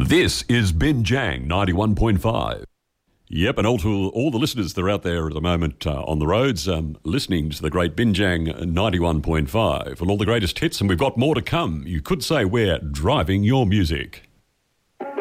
This is Binjang 91.5. Yep, and all to all the listeners that are out there at the moment on the roads listening to the great Binjang 91.5 and all the greatest hits, and we've got more to come. You could say we're driving your music.